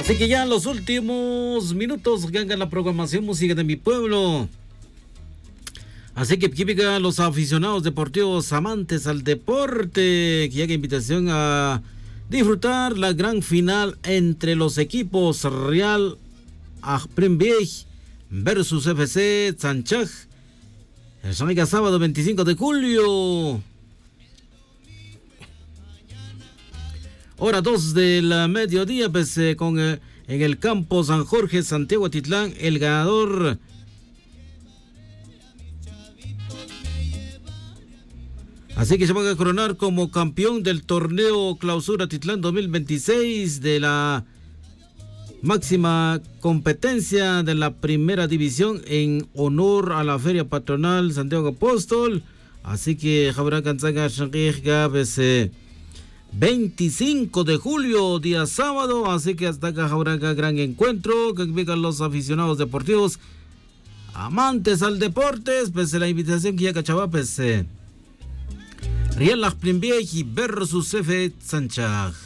Así que ya en los últimos minutos gana la programación Música de mi Pueblo. Así que química los aficionados deportivos amantes al deporte, que haga invitación a disfrutar la gran final entre los equipos Real Ahprimbiej versus FC Sanchaj el sábado 25 de julio. Hora 2 del mediodía, pues en el campo San Jorge, Santiago Atitlán, el ganador así que se va a coronar como campeón del torneo Clausura Atitlán 2026 de la máxima competencia de la primera división en honor a la Feria Patronal Santiago Apóstol. Así que habrá canzaga 25 de julio, día sábado. Así que hasta acá habrá gran encuentro que vengan los aficionados deportivos amantes al deporte. Pues la invitación que ya cachaba, pues Real Ahprimbiej versus FC Sanchaj.